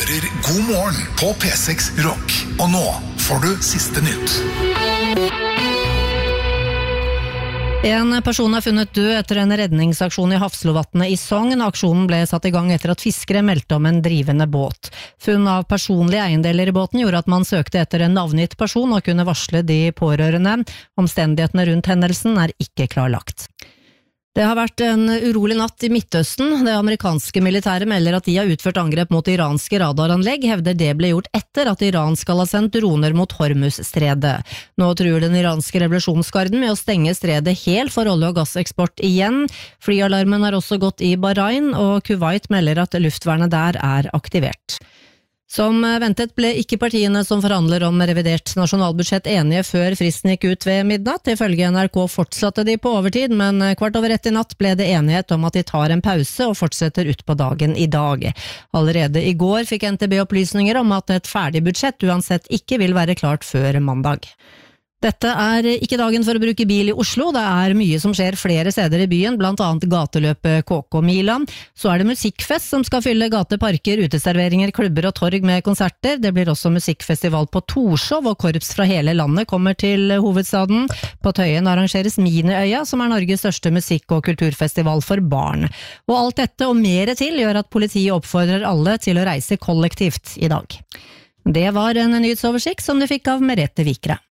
hører God morgen på P6 Rock. Og nå får du siste nytt. En person er funnet død etter en redningsaksjon i Hafslovatnet i Sogn. Aksjonen ble satt i gang etter at fiskere meldte om en drivende båt. Funn av personlige eiendeler i båten gjorde at man søkte etter en navngitt person og kunne varsle de pårørende. Omstendighetene rundt hendelsen er ikke klarlagt. Det har vært en urolig natt i Midtøsten. Det amerikanske militæret melder at de har utført angrep mot iranske radaranlegg, hevder det ble gjort etter at Iran skal ha sendt droner mot Hormuz-stredet. Nå truer den iranske revolusjonsgarden med å stenge stredet helt for olje- og gasseksport igjen. Flyalarmen har også gått i Bahrain, og Kuwait melder at luftvernet der er aktivert. Som ventet ble ikke partiene som forhandler om revidert nasjonalbudsjett enige før fristen gikk ut ved midnatt. Ifølge NRK fortsatte de på overtid, men 1:15 i natt ble det enighet om at de tar en pause og fortsetter ut på dagen i dag. Allerede i går fikk NTB opplysninger om at et ferdig budsjett uansett ikke vil være klart før mandag. Dette er ikke dagen for å bruke bil i Oslo. Det er mye som skjer flere steder i byen, blant annet gateløpet KK-mila. Så er det musikkfest som skal fylle gater, parker, uteserveringer, klubber og torg med konserter. Det blir også musikkfestival på Torshov, og korps fra hele landet kommer til hovedstaden. På Tøyen arrangeres Miniøya, som er Norges største musikk- og kulturfestival for barn. Og alt dette og mer til gjør at politiet oppfordrer alle til å reise kollektivt i dag. Det var en nyhetsoversikt som du fikk av Merete Vikre.